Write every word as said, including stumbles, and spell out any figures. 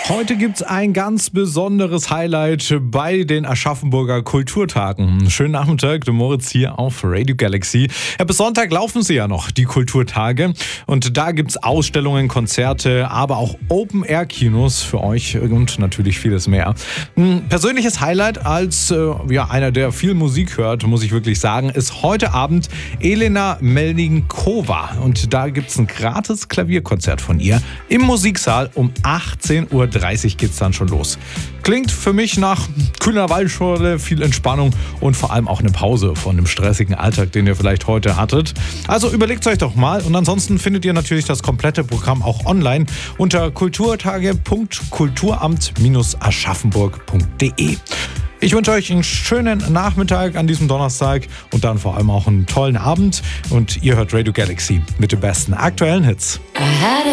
Heute gibt's ein ganz besonderes Highlight bei den Aschaffenburger Kulturtagen. Schönen Nachmittag, der Moritz hier auf Radio Galaxy. Ja, bis Sonntag laufen sie ja noch, die Kulturtage. Und da gibt's Ausstellungen, Konzerte, aber auch Open-Air-Kinos für euch und natürlich vieles mehr. Ein persönliches Highlight als äh, ja, einer, der viel Musik hört, muss ich wirklich sagen, ist heute Abend Elena Melninkova. Und da gibt's ein gratis Klavierkonzert von ihr im Musiksaal um achtzehn Uhr dreißig geht's dann schon los. Klingt für mich nach kühler Waldschorle, viel Entspannung und vor allem auch eine Pause von dem stressigen Alltag, den ihr vielleicht heute hattet. Also überlegt euch doch mal und ansonsten findet ihr natürlich das komplette Programm auch online unter kulturtage punkt kulturamt Bindestrich aschaffenburg punkt de. Ich wünsche euch einen schönen Nachmittag an diesem Donnerstag und dann vor allem auch einen tollen Abend. Und ihr hört Radio Galaxy mit den besten aktuellen Hits.